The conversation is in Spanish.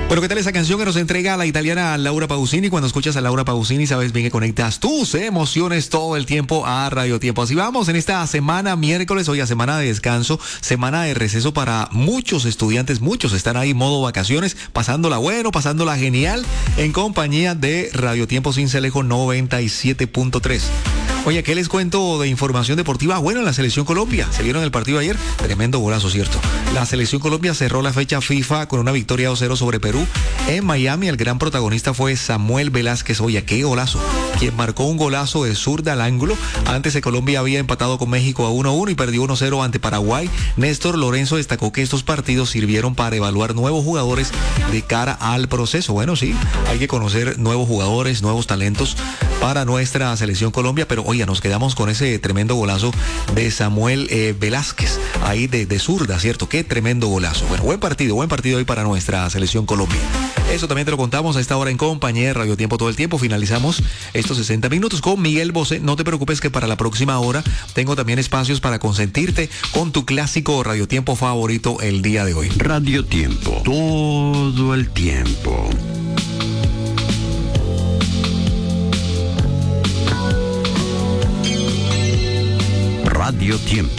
Bueno, ¿qué tal esa canción que nos entrega la italiana Laura Pausini? Cuando escuchas a Laura Pausini, sabes bien que conectas tus emociones todo el tiempo a Radio Tiempo. Así vamos en esta semana, miércoles, hoy a semana de descanso, semana de receso para muchos estudiantes. Muchos están ahí modo vacaciones, pasándola bueno, pasándola genial, en compañía de Radio Tiempo Sincelejo 97.3. Oye, ¿qué les cuento de información deportiva? Bueno, la Selección Colombia, se vieron el partido ayer, tremendo golazo, ¿cierto? La Selección Colombia cerró la fecha FIFA con una victoria 2-0 sobre Perú en Miami. El gran protagonista fue Samuel Velázquez. Oye, qué golazo, quien marcó un golazo de zurda al ángulo. Antes de Colombia había empatado con México a 1-1 y perdió 1-0 ante Paraguay. Néstor Lorenzo destacó que estos partidos sirvieron para evaluar nuevos jugadores de cara al proceso. Bueno, sí, hay que conocer nuevos jugadores, nuevos talentos para nuestra Selección Colombia, pero oye, nos quedamos con ese tremendo golazo de Samuel Velázquez, ahí de zurda, ¿cierto? Qué tremendo golazo. Bueno, buen partido hoy para nuestra Selección Colombia. Eso también te lo contamos a esta hora en compañía de Radio Tiempo todo el tiempo. Finalizamos estos 60 minutos con Miguel Bosé. No te preocupes que para la próxima hora tengo también espacios para consentirte con tu clásico Radio Tiempo favorito el día de hoy. Radio Tiempo, todo el tiempo. Radio Tiempo.